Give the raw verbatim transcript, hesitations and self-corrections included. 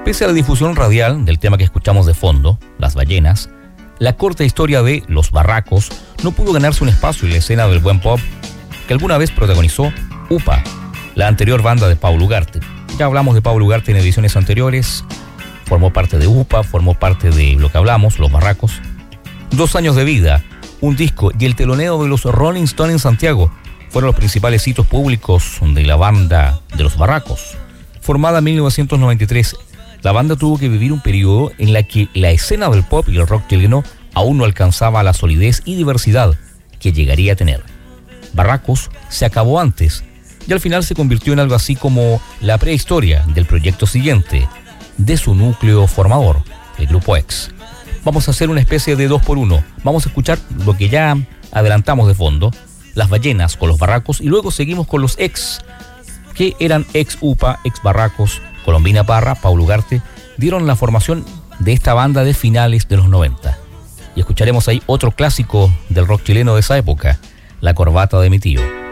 Pese a la difusión radial del tema que escuchamos de fondo, Las Ballenas, la corta historia de Los Barracos no pudo ganarse un espacio en la escena del buen pop que alguna vez protagonizó UPA, la anterior banda de Pablo Ugarte. Ya hablamos de Pablo Ugarte en ediciones anteriores, formó parte de UPA, formó parte de lo que hablamos, Los Barracos. Dos años de vida, un disco y el teloneo de los Rolling Stones en Santiago fueron los principales hitos públicos de la banda de Los Barracos. Formada en mil novecientos noventa y tres, la banda tuvo que vivir un periodo en la que la escena del pop y el rock chileno aún no alcanzaba la solidez y diversidad que llegaría a tener. Barracos se acabó antes y al final se convirtió en algo así como la prehistoria del proyecto siguiente, de su núcleo formador, el Grupo X. Vamos a hacer una especie de dos por uno. Vamos a escuchar lo que ya adelantamos de fondo, Las Ballenas con Los Barracos, y luego seguimos con los X, que eran ex UPA, ex Barracos. Colombina Parra, Pablo Ugarte, dieron la formación de esta banda de finales de los noventa. Y escucharemos ahí otro clásico del rock chileno de esa época, La Corbata de mi tío.